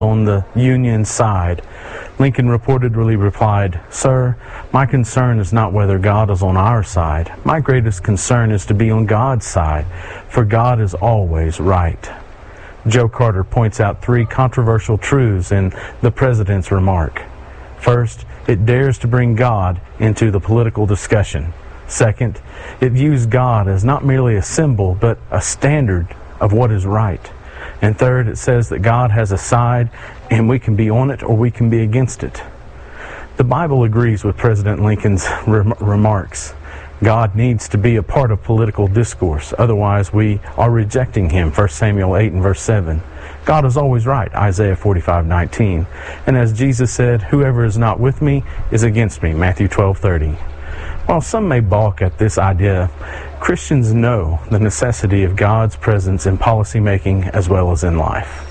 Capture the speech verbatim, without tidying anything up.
on the Union side. Lincoln reportedly replied, "Sir, my concern is not whether God is on our side. My greatest concern is to be on God's side, for God is always right." Joe Carter points out three controversial truths in the president's remark. First, it dares to bring God into the political discussion. Second, it views God as not merely a symbol, but a standard of what is right. And third, it says that God has a side, and we can be on it or we can be against it. The Bible agrees with President Lincoln's rem- remarks. God needs to be a part of political discourse. Otherwise, we are rejecting Him. First Samuel eight and verse seven. God is always right. Isaiah forty-five nineteen. And as Jesus said, "Whoever is not with me is against me." Matthew twelve thirty. While some may balk at this idea, Christians know the necessity of God's presence in policymaking as well as in life.